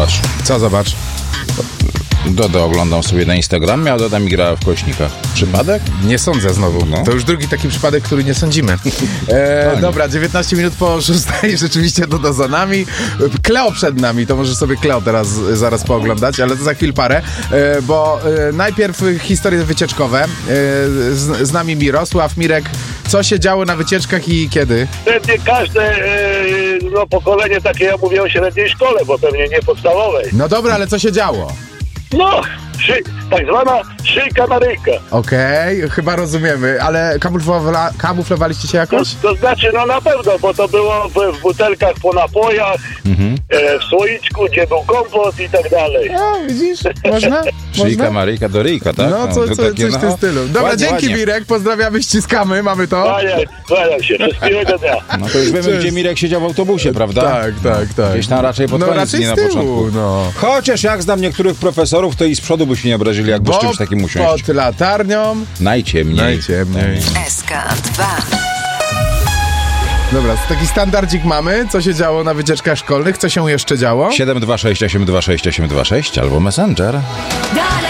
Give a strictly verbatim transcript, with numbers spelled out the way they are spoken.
zobacz. Co zobacz? Dodę oglądam sobie na Instagramie, a Doda mi grała w kośnikach. Przypadek? Nie sądzę znowu. No. To już drugi taki przypadek, który nie sądzimy. E, dobra, dziewiętnaście minut po szóstej, rzeczywiście Doda za nami. Kleo przed nami, to możesz sobie Kleo teraz zaraz pooglądać, ale to za chwil parę, e, bo e, najpierw historie wycieczkowe. E, z, z nami Mirosław. Mirek, co się działo na wycieczkach i kiedy? Pewnie każde e, no, pokolenie takie, ja mówię o średniej szkole, bo pewnie nie podstawowej. No dobra, ale co się działo? No, szy, tak zwana szyjka na ryjka. Okej, chyba rozumiemy, ale kamuflowa- kamuflowaliście się To, jakoś? to znaczy, no na pewno, bo to było w, w butelkach po napojach, Mhm. e, w słoiczku, gdzie był kompot i tak dalej. No, widzisz? Można? Szyjka Można? Maryjka do ryjka, tak? No, co, to co, takie, coś w tym no. stylu. Dobra, Ładnie, dzięki ładnie. Mirek, pozdrawiamy, ściskamy, mamy to. Kłaniam, kłaniam się, wszystkiego dnia. No to już wiemy, Cześć. gdzie Mirek siedział w autobusie, prawda? Tak, tak, tak. Gdzieś tam raczej pod no, koniec, raczej nie na z tyłu, początku. no. Chociaż jak znam niektórych profesorów, to i z przodu by się nie obrazili, jakby z czymś takim usiąść. pod latarnią Najciemniej. najciemniej. S K dwa. Dobra, taki standardzik mamy. Co się działo na wycieczkach szkolnych? Co się jeszcze działo? siedem dwa sześć osiem dwa sześć osiem dwa sześć albo Messenger. Dalej.